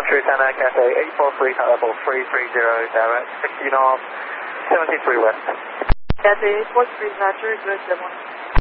True Tanner, Cafe 843, level 330, direct 16 off, 73 west. Cafe 843, Roger, good morning.